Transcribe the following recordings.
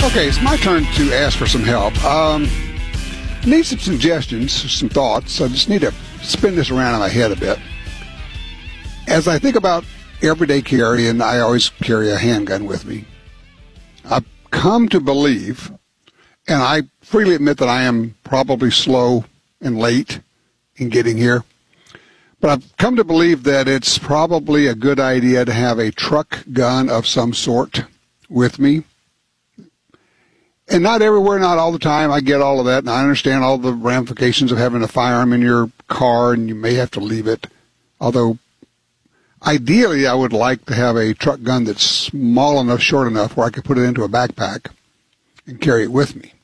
Okay, it's my turn to ask for some help. Need some suggestions, some thoughts. I just need to spin this around in my head a bit. As I think about everyday carry, and I always carry a handgun with me, I've come to believe, and I freely admit that I am probably slow and late in getting here, but I've come to believe that it's probably a good idea to have a truck gun of some sort with me. And not everywhere, not all the time. I get all of that, and I understand all the ramifications of having a firearm in your car, and you may have to leave it. Although, ideally, I would like to have a truck gun that's small enough, short enough, where I could put it into a backpack and carry it with me.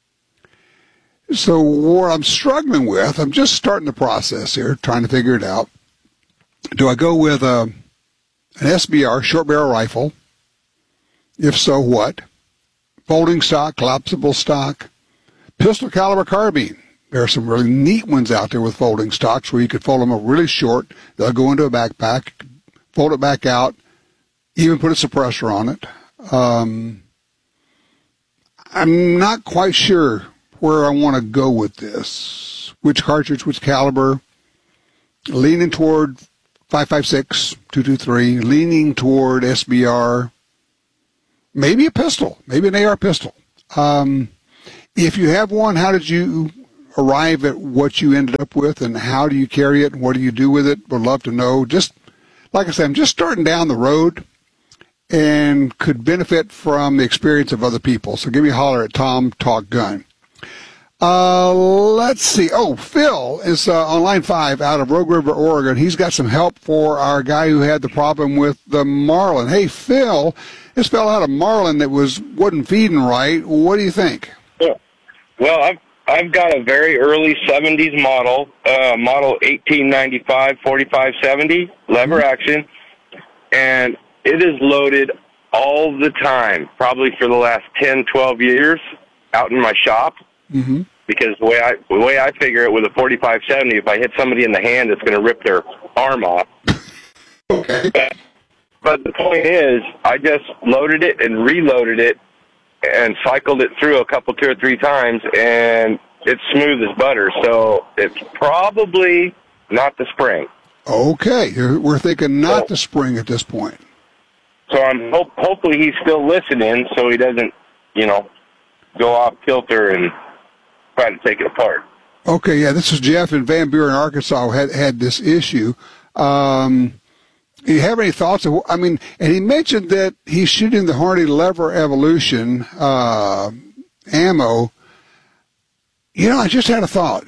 So what I'm struggling with, I'm just starting the process here, trying to figure it out. Do I go with an SBR, short barrel rifle? If so, what? Folding stock, collapsible stock, pistol caliber carbine. There are some really neat ones out there with folding stocks where you could fold them up really short. They'll go into a backpack, fold it back out, even put a suppressor on it. I'm not quite sure where I want to go with this. Which cartridge, which caliber. Leaning toward 5.56, 223, leaning toward SBR. Maybe a pistol, maybe an AR pistol. If you have one, how did you arrive at what you ended up with, and how do you carry it, and what do you do with it? Would love to know. Just, like I said, I'm just starting down the road and could benefit from the experience of other people. So give me a holler at Tom Talk Gun. Let's see. Oh, Phil is on line 5 out of Rogue River, Oregon. He's got some help for our guy who had the problem with the marlin. Hey, Phil, this fell out of marlin that wasn't feeding right. What do you think? Yeah. Well, I've got a very early 70s model, model 1895 4570 lever action, and it is loaded all the time, probably for the last 10, 12 years out in my shop. Mm-hmm. Because the way I figure it, with a 4570, if I hit somebody in the hand, it's going to rip their arm off. Okay. But the point is, I just loaded it and reloaded it and cycled it through 2 or 3 times, and it's smooth as butter. So it's probably not the spring. Okay. We're thinking not the spring at this point. So I'm hopefully he's still listening, so he doesn't, go off kilter and try to take it apart. Okay, yeah, this is Jeff in Van Buren, Arkansas, had this issue. Do you have any thoughts? And he mentioned that he's shooting the Hornady Lever Evolution ammo. I just had a thought.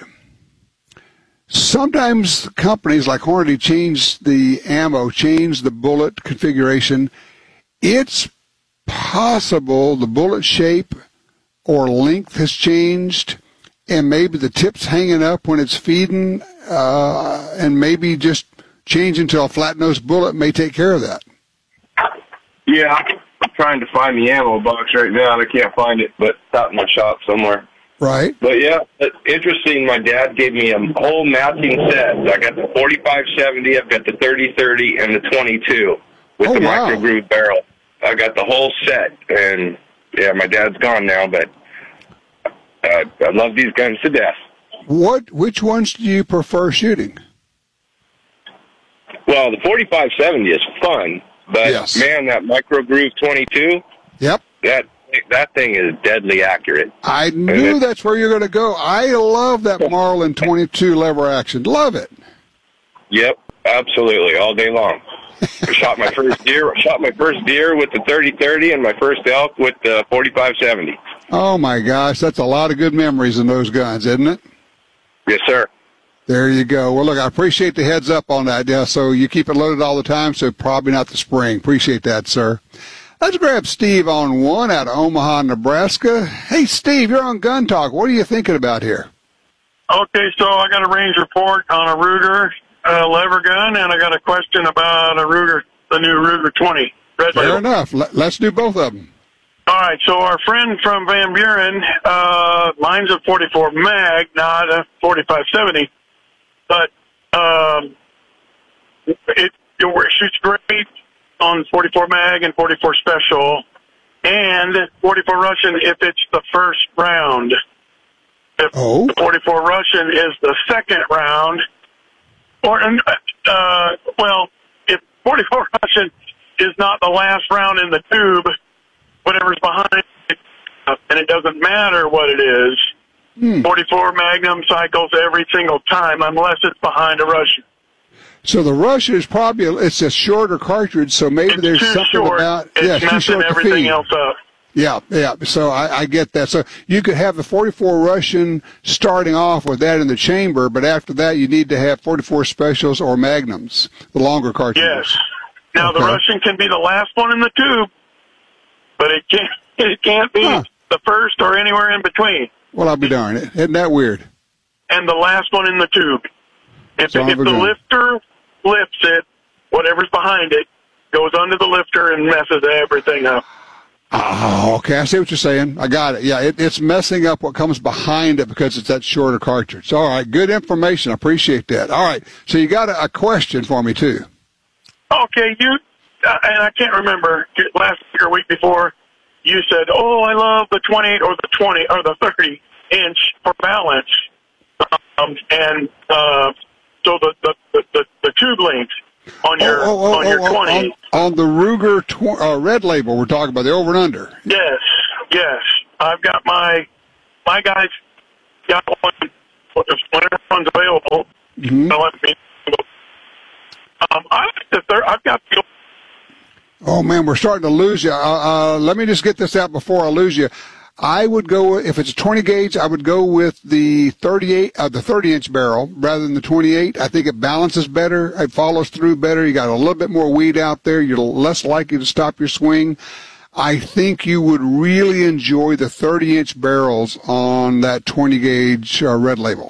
Sometimes companies like Hornady change the ammo, change the bullet configuration. It's possible the bullet shape or length has changed, and maybe the tip's hanging up when it's feeding, and maybe just changing to a flat-nosed bullet may take care of that. Yeah, I'm trying to find the ammo box right now, and I can't find it, but it's out in my shop somewhere. Right. But, yeah, it's interesting. My dad gave me a whole matching set. I got the 4570, I've got the 3030, and the 22 with the micro groove barrel. I got the whole set, and, yeah, my dad's gone now, but I love these guns to death. Which ones do you prefer shooting? Well, the 4570 is fun, but, yes, man, that micro groove 22, yep, that thing is deadly accurate. I knew that's where you're going to go. I love that Marlin 22 lever action. Love it. Yep, absolutely, all day long. I shot my first deer with the 3030 and my first elk with the 4570. Oh my gosh, that's a lot of good memories in those guns, isn't it? Yes, sir. There you go. Well, look, I appreciate the heads up on that. Yeah, so you keep it loaded all the time, so probably not the spring. Appreciate that, sir. Let's grab Steve on 1 out of Omaha, Nebraska. Hey, Steve, you're on Gun Talk. What are you thinking about here? Okay, so I got a range report on a Ruger lever gun, and I got a question about the new Ruger 20. Fair enough. Let's do both of them. All right, so our friend from Van Buren, mine's a 44 mag, not a 4570, but it shoots great on 44 mag and 44 special. and 44 Russian if it's the first round. If the 44 Russian is the second round, or if 44 Russian is not the last round in the tube, whatever's behind it, and it doesn't matter what it is, 44 Magnum cycles every single time unless it's behind a Russian. So the Russian is probably it's a shorter cartridge, so maybe there's something short. about it's too messing short everything to feed. else up. Yeah. So I get that. So you could have the 44 Russian starting off with that in the chamber, but after that you need to have 44 Specials or Magnums, the longer cartridges. Yes. Now the Russian can be the last one in the tube, but it can't be the first or anywhere in between. Well, I'll be darned. Isn't that weird? And the last one in the tube. If the lifter lifts it, whatever's behind it goes under the lifter and messes everything up. Oh, okay. I see what you're saying. I got it. Yeah, it's messing up what comes behind it because it's that shorter cartridge. All right, good information. I appreciate that. All right, so you got a question for me, too. Okay, and I can't remember, last week or week before, you said, I love the 28 or the 20 or the 30-inch for balance. So the tube length on your 20. On the Ruger Red Label, we're talking about the over and under. Yes. I've got my guys got one whenever one's available. I've got the. Oh man, we're starting to lose you. Let me just get this out before I lose you. I would go, if it's a 20 gauge, I would go with the 30-inch barrel rather than the 28. I think it balances better. It follows through better. You got a little bit more weed out there. You're less likely to stop your swing. I think you would really enjoy the 30-inch barrels on that 20 gauge Red Label.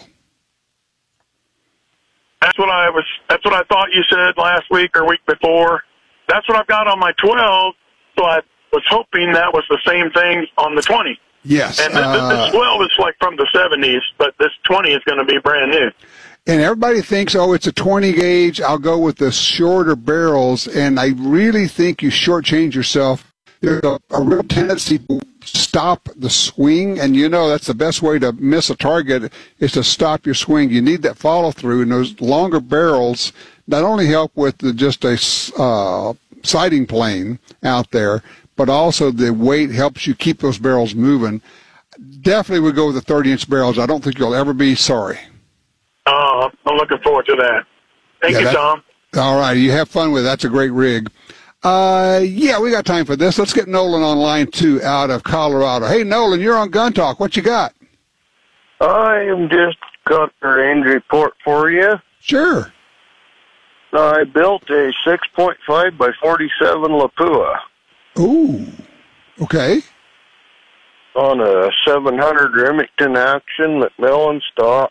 That's what I thought you said last week or week before. That's what I've got on my 12. So I was hoping that was the same thing on the 20. Yes. And this 12 is like from the 70s, but this 20 is going to be brand new. And everybody thinks, it's a 20 gauge, I'll go with the shorter barrels, and I really think you shortchange yourself. There's a real tendency to stop the swing, and that's the best way to miss a target is to stop your swing. You need that follow-through, and those longer barrels not only help with just a sighting plane out there, but also the weight helps you keep those barrels moving. Definitely would go with the 30-inch barrels. I don't think you'll ever be sorry. I'm looking forward to that. Thank you, Tom. All right. You have fun with it. That's a great rig. We got time for this. Let's get Nolan on line 2 out of Colorado. Hey, Nolan, you're on Gun Talk. What you got? I am just got a range report for you. Sure. I built a 6.5 by 47 Lapua. Ooh, okay. On a 700 Remington Action McMillan stock,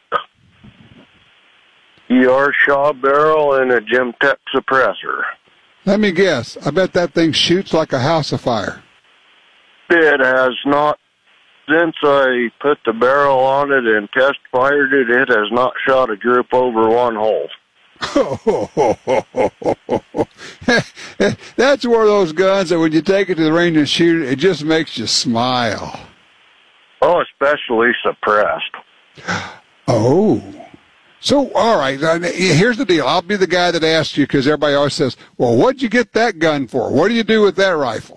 ER Shaw barrel, and a Gemtech suppressor. Let me guess. I bet that thing shoots like a house afire. It has not. Since I put the barrel on it and test fired it, it has not shot a group over one hole. That's one of those guns that when you take it to the range and shoot it, it just makes you smile. Oh, especially suppressed. Oh. So, all right, here's the deal. I'll be the guy that asks you because everybody always says, well, what'd you get that gun for? What do you do with that rifle?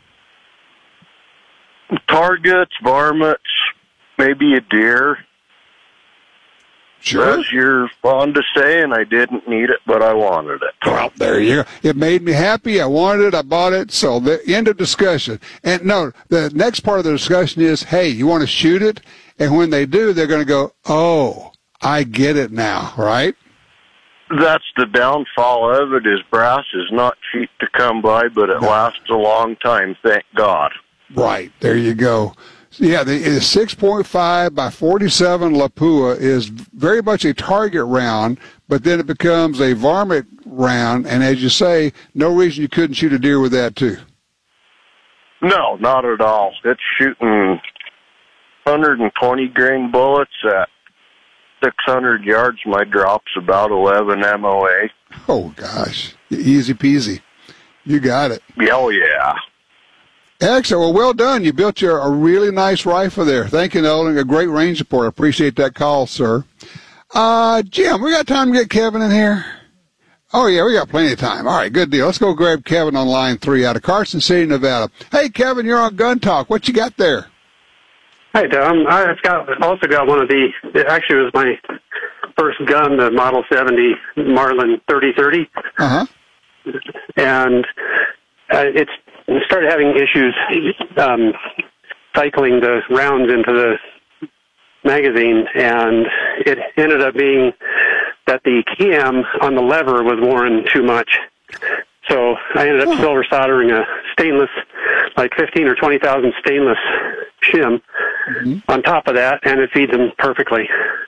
Targets, varmints, maybe a deer. Sure. As you're fond to say, and I didn't need it, but I wanted it. Well, there you go. It made me happy. I wanted it. I bought it. So the end of discussion. And no, the next part of the discussion is, hey, you want to shoot it? And when they do, they're going to go, oh, I get it now, right? That's the downfall of it is brass is not cheap to come by, but it lasts a long time, thank God. Right. There you go. Yeah, the 6.5 by 47 Lapua is very much a target round, but then it becomes a varmint round, and as you say, no reason you couldn't shoot a deer with that, too. No, not at all. It's shooting 120 grain bullets at 600 yards. My drop's about 11 MOA. Oh, gosh. Easy peasy. You got it. Oh, yeah. Excellent. Well done. You built a really nice rifle there. Thank you, Nolan. A great range report. I appreciate that call, sir. Jim, we got time to get Kevin in here? Oh, yeah, we got plenty of time. All right, good deal. Let's go grab Kevin on line 3 out of Carson City, Nevada. Hey, Kevin, you're on Gun Talk. What you got there? Hey, Tom. I've also got one of it actually was my first gun, the Model 70 Marlin 3030. Uh-huh. And it started having issues cycling the rounds into the magazine, and it ended up being that the cam on the lever was worn too much. So I ended up silver soldering a stainless, like 15 or 20,000 stainless shim on top of that, and it feeds them perfectly.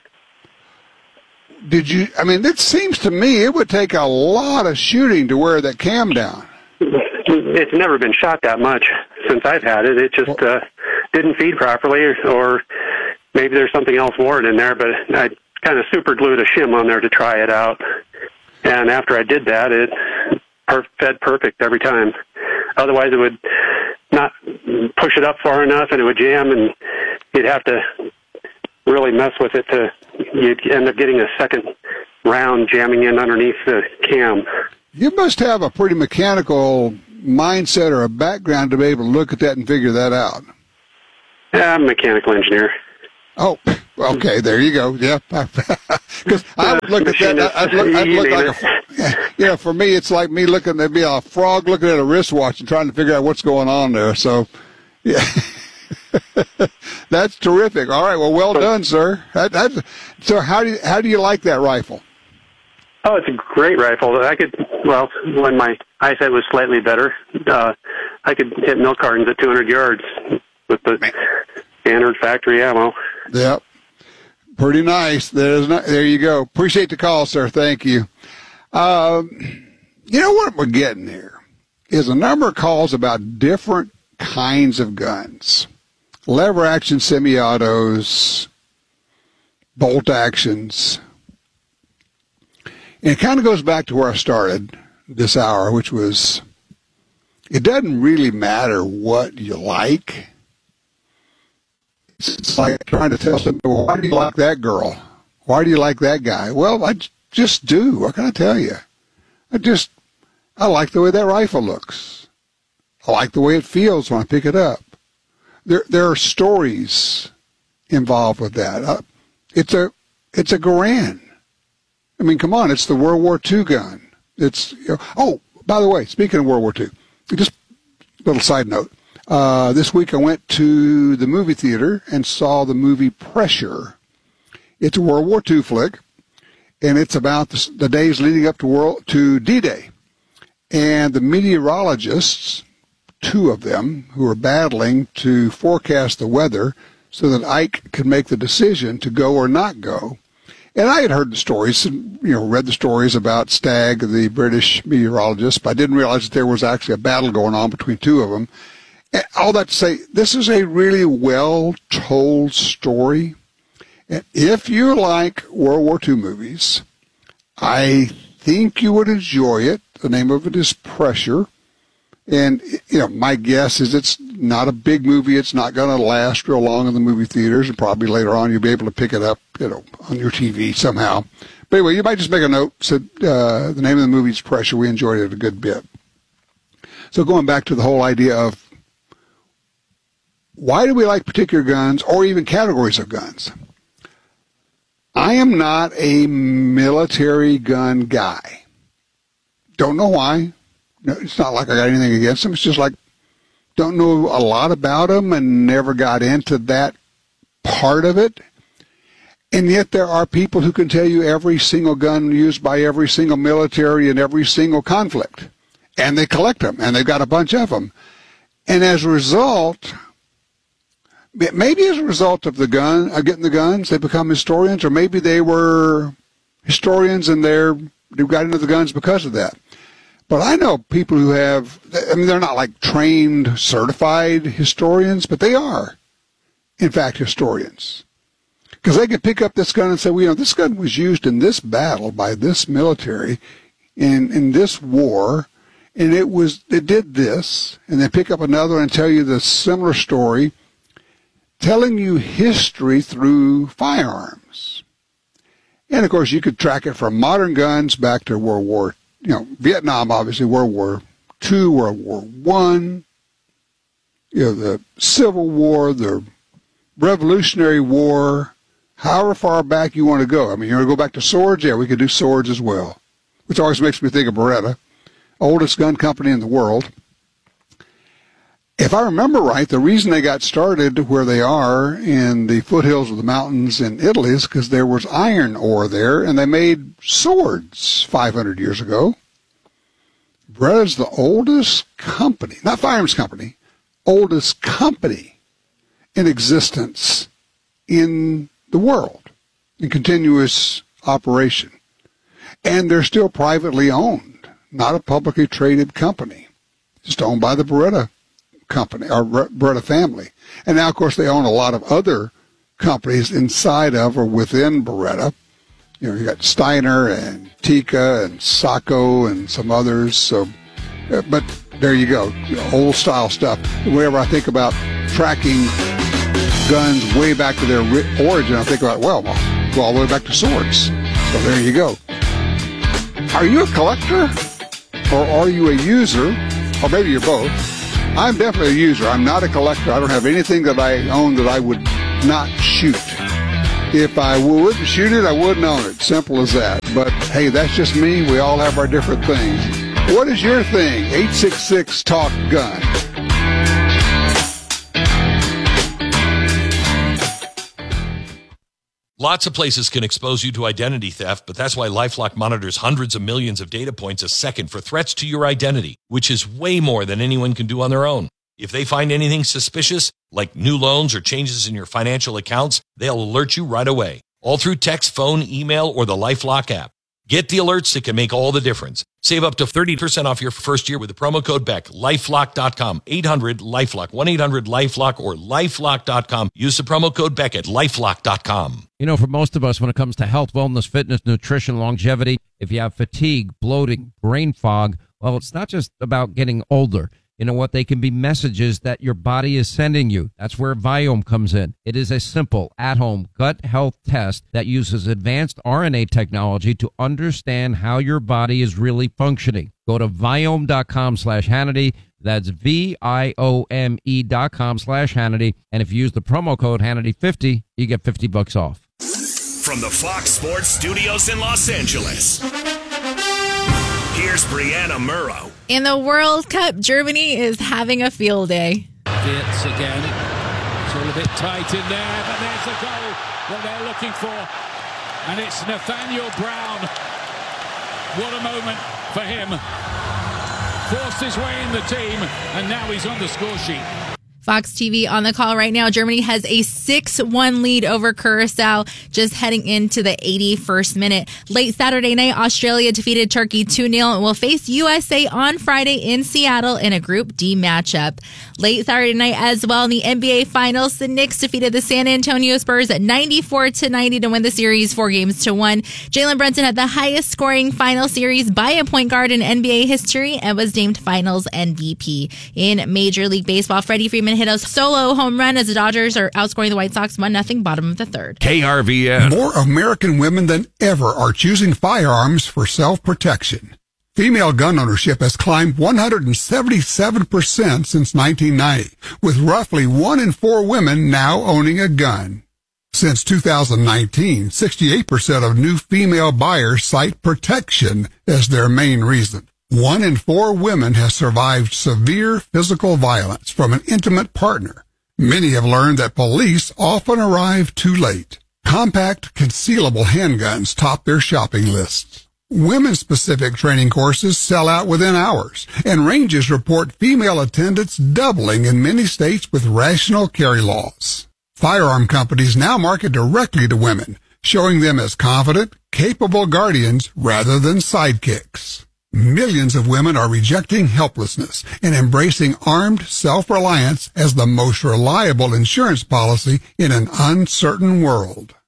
It seems to me it would take a lot of shooting to wear that cam down. It's never been shot that much since I've had it. It just didn't feed properly, or maybe there's something else worn in there, but I kind of super glued a shim on there to try it out. And after I did that, it fed perfect every time. Otherwise, it would not push it up far enough, and it would jam, and you'd have to really mess with it you'd end up getting a second round jamming in underneath the cam. You must have a pretty mechanical mindset or a background to be able to look at that and figure that out. Yeah, I'm a mechanical engineer. Oh, okay, there you go. Yeah, because I would look at that. I'd look for me, it's like me looking at a frog looking at a wristwatch and trying to figure out what's going on there. So, yeah, that's terrific. All right, well done, sir. So, how do you like that rifle? Oh, it's a great rifle. When my eyesight was slightly better, I could hit milk cartons at 200 yards with the standard factory ammo. Yep. Pretty nice. There you go. Appreciate the call, sir. Thank you. You know what we're getting here is a number of calls about different kinds of guns. Lever action semi-autos, bolt actions. And it kind of goes back to where I started this hour, which was, it doesn't really matter what you like. It's like trying to tell somebody, well, why do you like that girl? Why do you like that guy? Well, I just do. What can I tell you? I like the way that rifle looks. I like the way it feels when I pick it up. There are stories involved with that. It's a Garand. I mean, come on, it's the World War II gun. Oh, by the way, speaking of World War II, just a little side note. This week I went to the movie theater and saw the movie Pressure. It's a World War II flick, and it's about the days leading up to D-Day. And the meteorologists, 2 of them, who were battling to forecast the weather so that Ike could make the decision to go or not go. And I had heard the stories, read the stories about Stagg, the British meteorologist, but I didn't realize that there was actually a battle going on between 2 of them. And all that to say, this is a really well-told story. And if you like World War II movies, I think you would enjoy it. The name of it is Pressure. And, my guess is it's not a big movie. It's not going to last real long in the movie theaters, and probably later on you'll be able to pick it up, on your TV somehow. But anyway, you might just make a note. Said the name of the movie is Pressure. We enjoyed it a good bit. So going back to the whole idea of why do we like particular guns or even categories of guns? I am not a military gun guy. Don't know why. No, it's not like I got anything against them. It's just like, don't know a lot about them and never got into that part of it. And yet there are people who can tell you every single gun used by every single military in every single conflict. And they collect them, and they've got a bunch of them. And as a result, maybe as a result of getting the guns, they become historians, or maybe they were historians and they got into the guns because of that. But I know people who they're not like trained, certified historians, but they are, in fact, historians. Because they could pick up this gun and say, well, this gun was used in this battle by this military in this war, And it did this, and then pick up another and tell you the similar story, telling you history through firearms. And of course, you could track it from modern guns back to World War, Vietnam, obviously, World War II, World War I, the Civil War, the Revolutionary War, however far back you want to go. I mean, you want to go back to swords? Yeah, we could do swords as well, which always makes me think of Beretta, oldest gun company in the world. If I remember right, the reason they got started where they are in the foothills of the mountains in Italy is because there was iron ore there, and they made swords 500 years ago. Beretta's the oldest company, not firearms company, oldest company in existence in the world, in continuous operation. And they're still privately owned, not a publicly traded company. Just owned by the Beretta company, or Beretta family. And now, of course, they own a lot of other companies inside of or within Beretta. You got Steiner and Tikka and Sacco and some others. So, but there you go, old style stuff. Whenever I think about tracking guns way back to their origin, I think about, well, go all the way back to swords. So there you go. Are you a collector, or are you a user, or maybe you're both? I'm definitely a user. I'm not a collector. I don't have anything that I own that I would not shoot. If I wouldn't shoot it, I wouldn't own it. Simple as that. But, hey, that's just me. We all have our different things. What is your thing? 866-TALK-GUN. Lots of places can expose you to identity theft, but that's why LifeLock monitors hundreds of millions of data points a second for threats to your identity, which is way more than anyone can do on their own. If they find anything suspicious, like new loans or changes in your financial accounts, they'll alert you right away, all through text, phone, email, or the LifeLock app. Get the alerts that can make all the difference. Save up to 30% off your first year with the promo code BECK. LifeLock.com, 800-LifeLock, 1-800-LifeLock, or LifeLock.com. Use the promo code BECK at LifeLock.com. For most of us, when it comes to health, wellness, fitness, nutrition, longevity, if you have fatigue, bloating, brain fog, well, it's not just about getting older. You know what? They can be messages that your body is sending you. That's where Viome comes in. It is a simple, at-home gut health test that uses advanced RNA technology to understand how your body is really functioning. Go to Viome.com/Hannity. That's VIOME.com/Hannity. And if you use the promo code Hannity50, you get $50 off. From the Fox Sports Studios in Los Angeles, here's Brianna Murrow. In the World Cup, Germany is having a field day. Wirtz again. It's all a bit tight in there, but there's a goal that they're looking for. And it's Nathaniel Brown. What a moment for him. Forced his way in the team, and now he's on the score sheet. Fox TV on the call right now. Germany has a 6-1 lead over Curacao, just heading into the 81st minute. Late Saturday night, Australia defeated Turkey 2-0 and will face USA on Friday in Seattle in a Group D matchup. Late Saturday night as well in the NBA Finals, the Knicks defeated the San Antonio Spurs at 94-90 to win the series 4-1. Jalen Brunson had the highest scoring final series by a point guard in NBA history and was named Finals MVP. In Major League Baseball, Freddie Freeman hit a solo home run as the Dodgers are outscoring the White Sox 1-0 bottom of the third. KRVN. More American women than ever are choosing firearms for self-protection. Female gun ownership has climbed 177% since 1990, with roughly 1 in 4 women now owning a gun. Since 2019, 68% of new female buyers cite protection as their main reason. 1 in 4 women has survived severe physical violence from an intimate partner. Many have learned that police often arrive too late. Compact, concealable handguns top their shopping lists. Women-specific training courses sell out within hours, and ranges report female attendance doubling in many states with rational carry laws. Firearm companies now market directly to women, showing them as confident, capable guardians rather than sidekicks. Millions of women are rejecting helplessness and embracing armed self-reliance as the most reliable insurance policy in an uncertain world.